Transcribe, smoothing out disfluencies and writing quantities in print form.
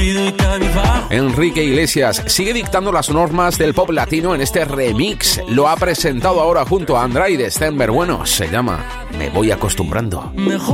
Enrique Iglesias sigue dictando las normas del pop latino en este remix. Lo ha presentado ahora junto a Andrade Stenberg. Bueno, se llama Me voy acostumbrando. Mejor